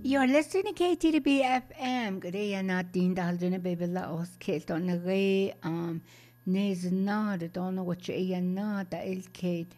You're listening to KTDB FM. Good day, and not Dean Daldrin, baby, la os killed on the ray. Nez not, don't know what you not, the ill kid.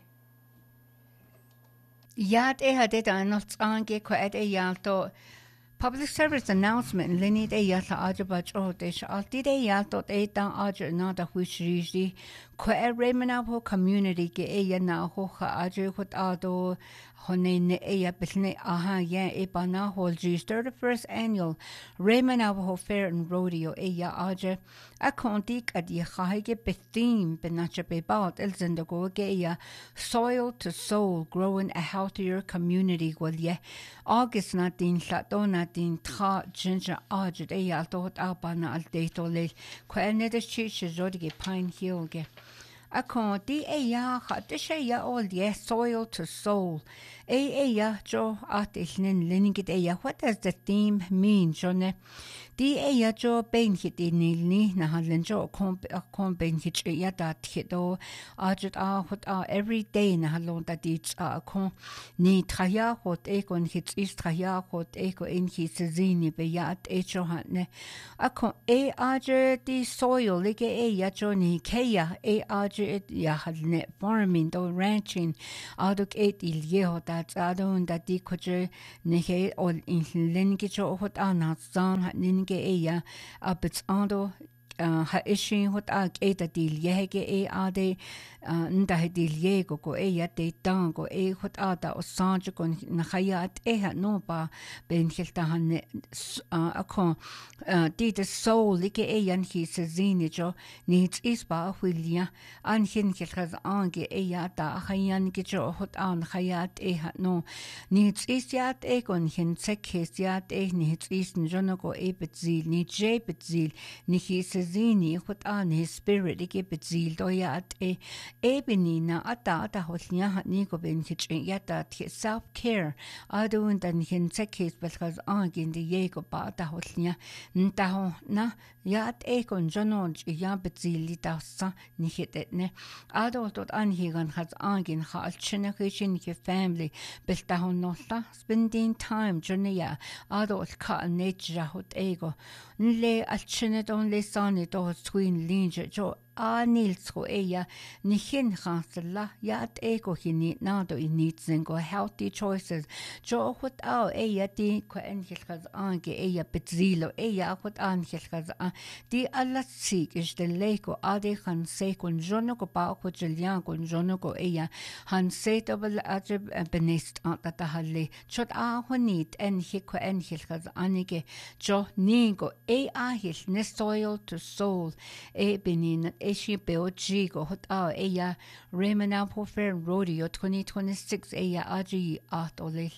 Yat had it, and not on get quite a yalto. Public service announcement, Lenny de Yata Ajabach or Dish, Alti de Yato, a down Aja, not a which usually quite Raymanapo community, Gea now, Hoha Aja, what Ado, Hone Ea Bisne, Aha, Yan, Ebana, Holgis, 31st annual Raymanapo Fair and Rodeo, Ea Aja, a contic at Yahage Bethim, Benacha Bebaut, Elzendago, Gea, soil to soul, growing a healthier community, well, yeah, August 19, Shatona. Din tra ginger argent e alto albana al dato le quene de chiche jodige Pine Hill ge a con di e ya ha de she ya all yes soil to soul e ya jo artisnin linigit e ya. What does the theme mean, Jonne? Di e ya jo ben hit ni na halen jo con ben hit ya dat hit do argent what every day na halon that it's con ni traya hot e con hit is traya hot e co in his zini be ya e jo hatne a con e argent di soil like e ya jo ni keya e argent ya halne farming do ranching aduk et il yeho that adon that di koje ne he all in lingi jo hot ana zan ninge e ya abits ando ha ishin hot eta dil yege e ade nda dil yego go e ya de tango e hot ada o sanjo kon na hayat e ha no ba ben hilta han akon di de soul like e yan hi se zini jo needs is ba hwilia an hin hilkhaz ange e ya da hayan ge jo hot an hayat e ha no needs is yat e kon hin sekhes yat e needs is no go e betzil ni je betzil ni hi se zini hot an his spirit ge betzil do yat e benina ata holnya ha ni go ben hich yata self care adun dan hin sekhes belkhaz ange de ye go ba ta holnya nta na yat e kon jonon ya betzili da sa ni hit ne adult an higan has angin hal chine kishin ke family belta honolla spending time jonia adult ka nature hot ego nle al chine don le sani do twin linje jo Nilsko eya ni hin hansela yat ego hini nado in needs and go healthy choices jo hot au eya di ko enhilkas ange eya betzilo eya hot anhilkas di alla sik is de leko ade han se kon jono ko ba ko jelian kon jono ko eya han se double ajib benest ata halle chot honit en hiko enhilkas anige jo ningo e hil ne soil to soul e benin Eshi Beojigo hot eya Raymanapo Fair Rodeo 2026 eya aji atole.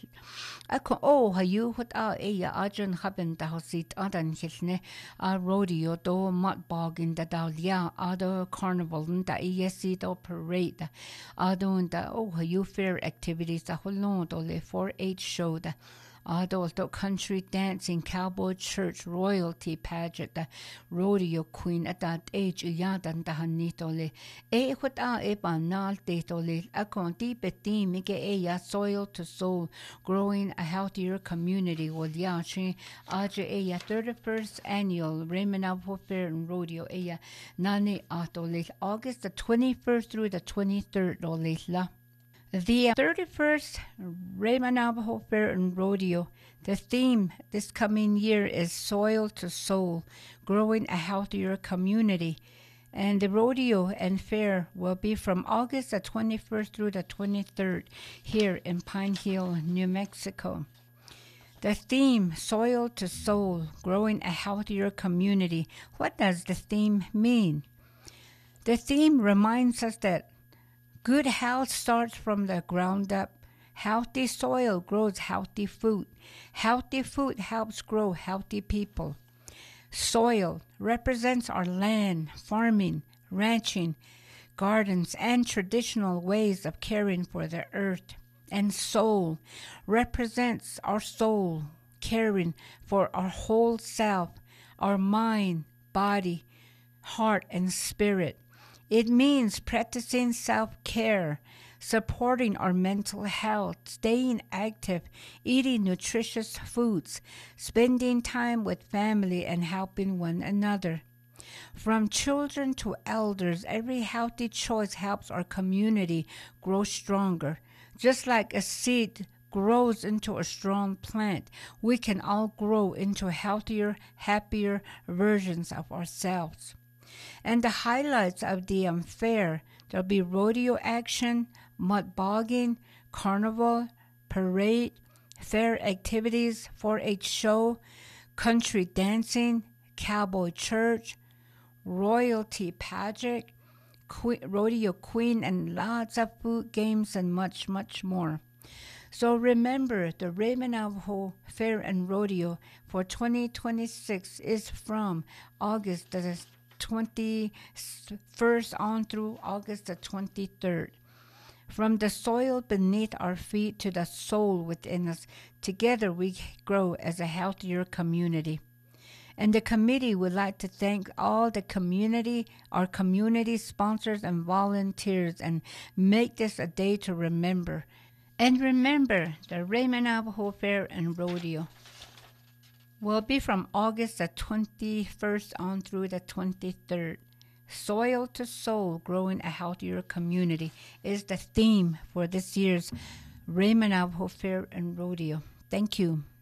Ako hayu hot eya ajan haben da hosit adan hilne a rodeo do mat bog in da dalia other carnival da ESC do parade adon da hayu fair activities da holon do le 4-H show da adult country dancing, cowboy church, royalty pageant, the rodeo queen at that age, yadan dahanitole. E what banal detole, a conti petit, make a soil to soul, growing a healthier community with yachi, aja a 31st annual Raymanapo Fair and Rodeo, a nani atole, August the 21st through the 23rd, ole. The 31st Raymanapo Fair and Rodeo, the theme this coming year is Soil to Soul, growing a healthier community. And the rodeo and fair will be from August the 21st through the 23rd here in Pine Hill, New Mexico. The theme, Soil to Soul, growing a healthier community. What does the theme mean? The theme reminds us that good health starts from the ground up. Healthy soil grows healthy food. Healthy food helps grow healthy people. Soil represents our land, farming, ranching, gardens, and traditional ways of caring for the earth. And soul represents our soul, caring for our whole self, our mind, body, heart, and spirit. It means practicing self-care, supporting our mental health, staying active, eating nutritious foods, spending time with family, and helping one another. From children to elders, every healthy choice helps our community grow stronger. Just like a seed grows into a strong plant, we can all grow into healthier, happier versions of ourselves. And the highlights of the fair, there'll be rodeo action, mud bogging, carnival, parade, fair activities, 4-H show, country dancing, cowboy church, royalty pageant, rodeo queen, and lots of food, games, and much, much more. So remember, the Raymond Navajo Fair and Rodeo for 2026 is from August the 21st on through August the 23rd. From the soil beneath our feet to the soul within us, together we grow as a healthier community. And the committee would like to thank all the community, our community sponsors and volunteers, and make this a day to remember. And remember, the Raymond Navajo Fair and Rodeo will be from August the 21st on through the 23rd. Soil to soul, growing a healthier community is the theme for this year's Raymond Navajo Fair and Rodeo. Thank you.